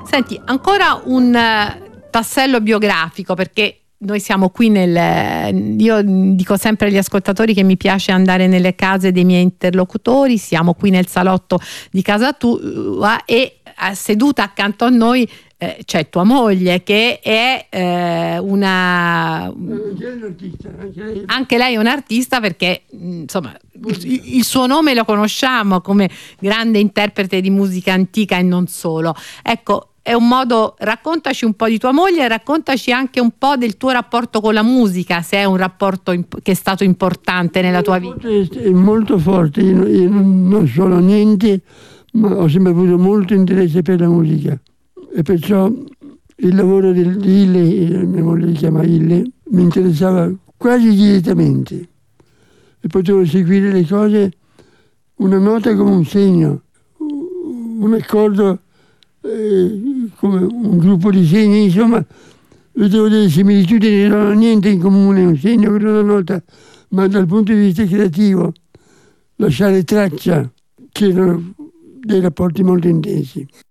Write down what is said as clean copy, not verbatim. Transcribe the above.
Senti, ancora un tassello biografico, perché noi siamo qui io dico sempre agli ascoltatori che mi piace andare nelle case dei miei interlocutori, siamo qui nel salotto di casa tua e seduta accanto a noi c'è tua moglie, che è anche lei è un'artista, perché insomma il suo nome lo conosciamo come grande interprete di musica antica e non solo. Ecco, è un modo, raccontaci un po' di tua moglie e raccontaci anche un po' del tuo rapporto con la musica, se è un rapporto che è stato importante nella tua vita. È molto forte, io non so niente, ma ho sempre avuto molto interesse per la musica e perciò il lavoro di Ille, mia moglie si chiama Ille, mi interessava quasi direttamente e potevo seguire le cose, una nota come un segno, un accordo come un gruppo di segni, insomma, vedevo delle similitudini, non ho niente in comune, un segno con una nota, ma dal punto di vista creativo, lasciare traccia, c'erano dei rapporti molto intensi.